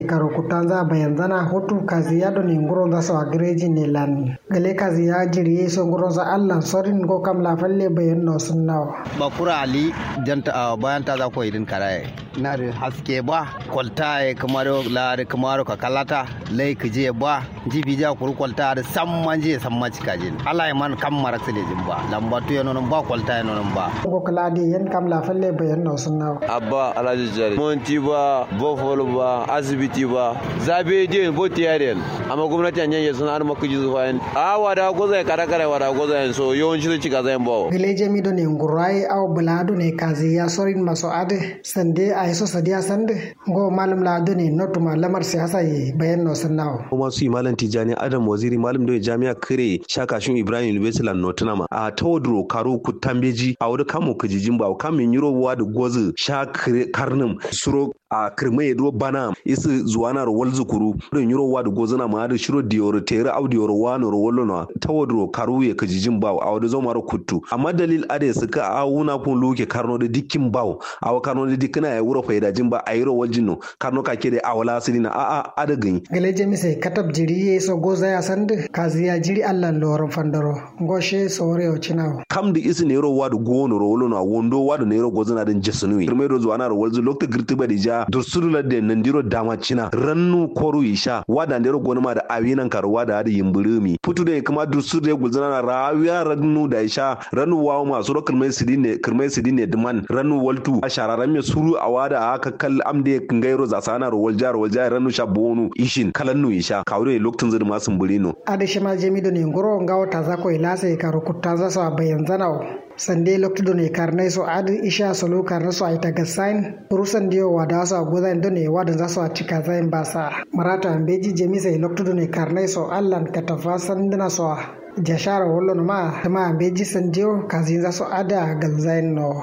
karo kutanza bayanzana hotu kazi yado ni nguronza so agreji ne lan gale kazi ya jiri so nguronza Allah sorin go kam la falle bayan no sunnawa bakura ali janta bayan ta za ko idin karaye na da haske ba kwalta ya kamaro la da kamaro ka kalata lai kije ba jibi ja kuru kwalta da samman je samman cikajin Allah ya man kam marakse le jimba lambatu ya nonon ba kwalta ya nonon ba go kaladi yan kam la falle bayan no sunnawa abba alaji jari monti ba bofolo ba asibiti ba zabe je boti yaren amma gwamnati an yanye sun har maka ji zuwa a wada goza kara wada goza so yawanci su cika zan bawo gileje mi do ne ngurai aw bulado ne kazi ya sorin maso ade sande ay so sadiya sande go malam la do ne notuma lamar siyasa yi bayan no sunnawo kuma su malam tijani adam waziri malam do jami'a kire shakashin ibrahim university lan notuna a tawdro karo ku tambeji a wada kamo kajijin ba kamin yurowa da gozu sha karnum suro a kirmai do bana isi zuwana ro wal zukuru don yurowa da gozuna ma da shiro diyor tere audiyor wano ro wolona tawdro karo ya kajijin ba a wada zo maro kuttu amma dalil ade suka awuna kun luke karno da dikkin bawo awa karno da dikkina ya wuro faida jin ba ayiro waljinno karno ka kede awala sidina a adagin galeje mi sai katab jiri so goza ya sande kazi ya jiri Allah loron fandaro goshe sore o cinawo kam da isi ne ro wadu gono ro wolona wondo wadu ne ro gozuna den jesunu kirme ro zuwana ro walzu lokta girti ba dija dursudula de nandiro dama cina rannu koru isha wada ne ro gonuma da awinan karwa da hadi yimburumi putu de kuma dursude gulzuna na rawiya rannu da isha rannu wawo masu ro kirme sidine dman rannu waltu a shararan me suru a wada aka kal amde kingairo za sana ro waljar rannu shabonu ishin kalannu isha kawre loktun zuri masun burino ade shima jemido ne ngoro ngawo tazako ilase karo kutaza so bayanzanawo sande loktudo ne karnai so adi isha solo karna so aita gasain rusan dio wada so goza ndone wadan za so atika zain basa marata ambeji jemisa loktudo ne karnai so allan katafasan dina so jashara wollo ma tama ambeji sandio kazin za so ada galzain no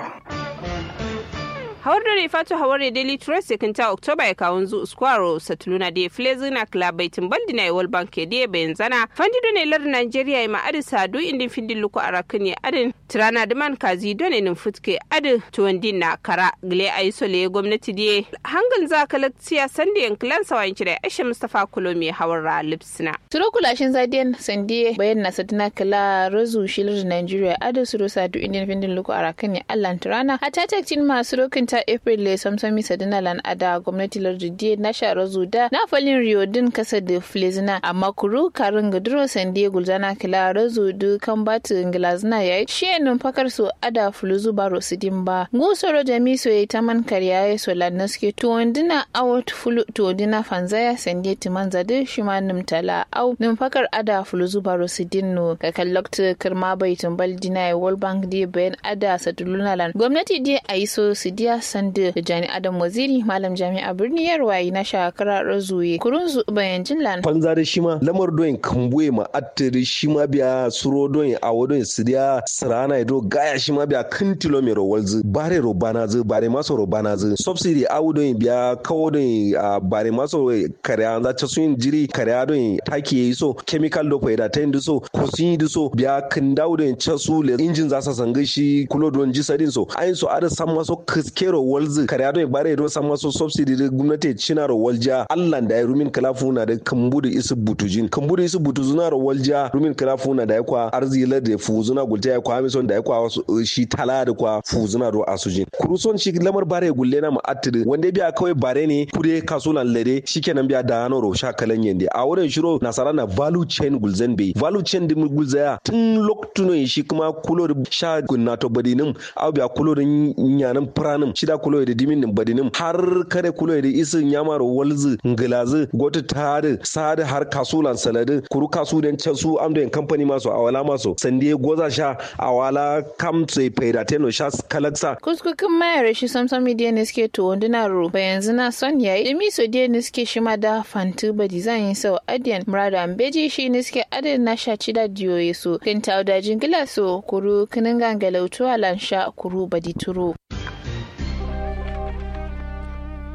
hawar da rifatu hawar daily trust sekinta october ya kawun zu squaro satuluna de flezina klabaitin baldina yawal banke de bayan zana fandido ne lar nigeria ya ma'adi sadu indin findin luku arakin ya adin tirana da man kazi done nin futke adi tuwandin na kara gile a isole gwamnati de hangal za ka lakciya sandi yankilan sawayin cire aisha mustapha kulomi hawar ra lipsina turo kulashin zadiyan sandi bayan na sadina kala razu shilir nigeria adi suru sadu indin findin luku arakin ya allan tirana hata takcin masu rokin ta april le samsami sadina lan ada gwamnati lardiye na shara zuda na falin rio din kasa da flezina amma kuru karin gaduro sande gulzana kila razu du kan batu ngilazna yayi shenin fakar so ada fuluzu baro sidin ba ngusoro jami so yayi taman kariya so lannaske to wandina awot fulu to dina fanzaya sande timanza de shimanum tala au nin fakar ada fuluzu baro sidin no ka kallokta kirma baitin baldina world bank de ben ada saduluna lan gwamnati de aiso sidiya sande jani adam waziri malam jami'a birni yarwayi na shakara razuye kurunzu bayan jinlan fanza da shima lamar doyin kambuye ma attiri shima biya suro doyin awodoyin sidiya sirana ido gaya shima biya kan kilomero walzu bare robana zu bare maso robana zu subsidy awodoyin biya kawodoyin bare maso kariya za ta sun jiri kariya doyin taki yi so chemical do faida ta indi so ko sun yi so biya kan dawo doyin casu le injin za sa sanga shi kulo don jisadin so ayin so ada san maso kiskero walzu kariya doyin bare do san maso subsidy da gwamnati cinaro walja Allah da ya rumin kalafuna da kambudu isu butujin kambudu isu butuzuna ro walja rumin kalafuna da ya kwa arzila da fuzuna gulta ya kwa mison da ya kwa shi tala da kwa fuzuna ro asujin kuruson shi lamar bare gulle na ma'atiri wanda biya kawai bare ne kude kasulan lade shikenan biya da hano ro sha kalan yende a wurin shiro nasara na value chain gulzen bai value chain din gulzaya tun loktuno shi kuma kulo da sha gunna to badinin au biya kulo da nyanan pranin shida kulo da dimin badinin har kare kulo da isin nyamaro walzu nglazu gota tare sada har kasulan salade kuru kasu den casu amden company maso awala maso sande goza sha awala kam sai faida teno sha kalaksa kuskukin mayar shi samsam media ne suke to wanduna ro yanzu na son yayi dimi so dia ne suke shima da fantu ba design so adian murada ambeji shi ne suke adin na sha cida diyo yeso kin tawda jingila so kuru kinin gangalautu alan sha kuru badituro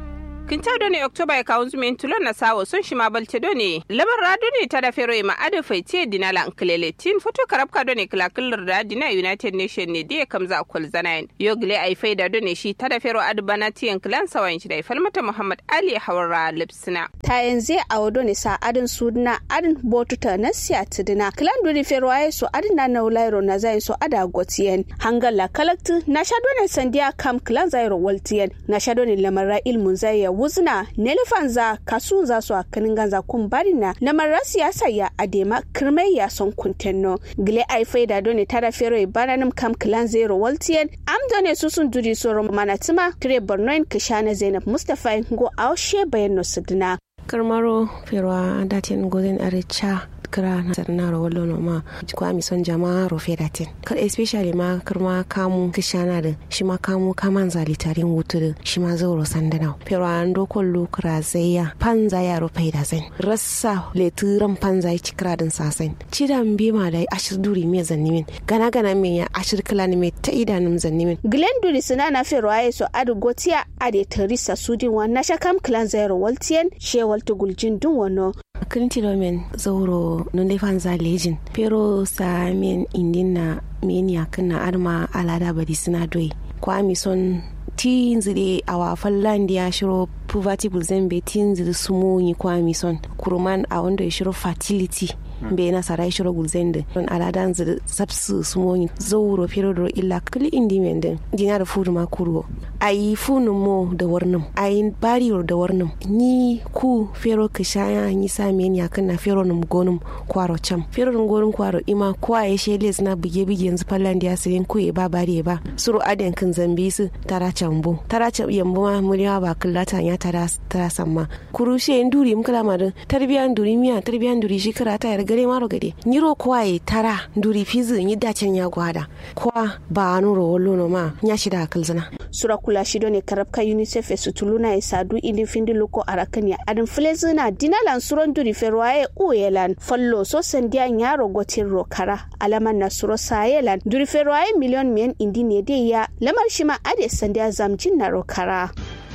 kinta do ne Oktoba ya kawun zumen tulon na sawo sun shi ma balte do ne lamar rado ne ta da fero ma adu faite dinala anklele tin foto karabka do ne klakulur da dina United Nation ne da kamza kwal zanayin yogle ai faida do ne shi ta da fero adu banatiyan klan sawayin shi da falmata Muhammad Ali Hawara Lipsina ta yanzu a wado ne sa adin sudna adin botuta na siyatidina klan do ne fero ai so adin na naulairo na zai so ada gotiyen hangala kalaktu na shado ne sandiya kam klan zairo waltiyen na shado ne lamara ilmun zai ya wuzna nelefanza kasunza so akanin ganza kumbari na lamara siyasa ya adema kirmai ya son kuntenno gile ai faida do ne tara fero bananim kam klan zairo waltiyen am do ne susun duri so manatima kire bornoin kishana Zainab Mustafa go aushe bayanno sidina karmaro ferwa datin gozen aricha kira na sarna ro wallo no ma kwa mi son jama'a ro fedatin kar especially ma karma kamu kishana da shi ma kamu kaman zalitarin wutu shi ma zauro sandana ferwa ando kollu kra zaya panza ya ro faida zain rassa le turan panza ci kra din sasen cidan bi ma da ashir duri me zannimin gana me ya ashir klani me ta idanum zannimin glenduri sunana ferwa ya so adu gotiya ade teresa sudin wa na shakam clan zairo waltien shewal tuguljin dun wono kintilomen zauro nunde fanza lejin pero sa men indina menia kana arma alada badi sina doi kwa mi son tinzide awa falland ya shiro poverty bulzembe tinzide sumunyi kwa mi son kuruman a wanda ya shiro fertility be na sarai shiro gulzende don aladan zide sabsu sumonyi zauro pero do illa kuli indimende dinar fudu makuro ai funu mo da warnum ai bari da warnum ni ku fero kishaya ni samen ya kana fero num gonum kwaro cham fero num gonum kwaro ima kwa ya sheles na bige yanzu falland ya sayin ku e ba bari ba suru aden kan zambisu tara chambo tara cham yambo ma muriya ba kullata ya tara samma kurushe nduri mukala madu tarbiyan nduri miya tarbiyan nduri shikara ta yar gare maro gade niro kwa e tara nduri fizu ni dacen ya gwada kwa ba nuro wallo no ma nya shida kalzana sura kula shido ne karabka UNICEF sutuluna e sadu idin findi loko arakanya adin flezina dinalan suron duri ferwaye uyelan fallo so sandiya nyaro gotin rokara alaman na suro sayelan duri ferwaye miliyon men indi ne de ya lamar shima ade sandiya zamjin na rokara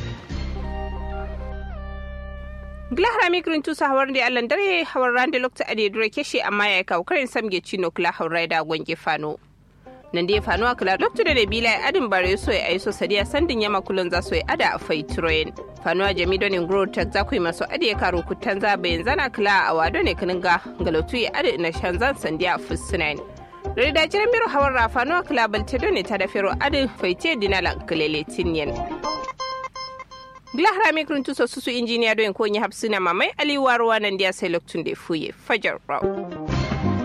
glahra mikrin tu sahawar da allan dare hawar rande lokta ade dure keshe amma ya kawo karin samge chino kula hawrai da gonge fano nan da fano akala lokta da bila adin bare so ya aiso sadiya sandin yama kulon za so ya ada a faitroin fano jami don ingro tak za ku yi maso ade ya karo kutan za bayan zana kula a wado ne kininga galautu ya ade na shanzan sandiya fusunain rida jiran biro hawar rafano akala balte don ne ta da fero adin faite dinalan kalele tinyen glahra mikrin tu so susu injiniya don ko yi hapsina mamai aliwarwa nan dia sai loktun da fuye fajar raw